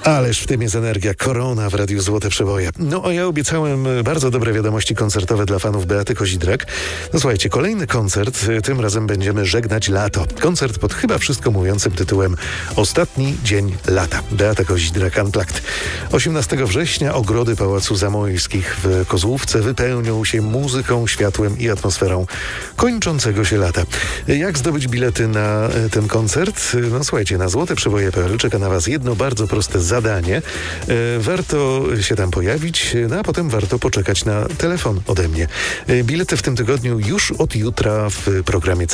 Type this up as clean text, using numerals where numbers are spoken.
Ależ w tym jest energia. Korona w Radiu Złote Przeboje. No a ja obiecałem bardzo dobre wiadomości koncertowe dla fanów Beaty Kozidrak. No słuchajcie, kolejny koncert. Tym razem będziemy żegnać lato. Koncert pod chyba wszystko mówiącym tytułem Ostatni dzień lata. Beata Kozidrak Unplugged. 18 września ogrody Pałacu Zamojskich w Kozłówce wypełnią się muzyką, światłem i atmosferą kończącego się lata. Jak zdobyć bilety na ten koncert? No słuchajcie, na złoteprzeboje.pl czeka na was jedno bardzo proste zadanie. Warto się tam pojawić, no a potem warto poczekać na telefon ode mnie. Bilety w tym tygodniu już od jutra w programie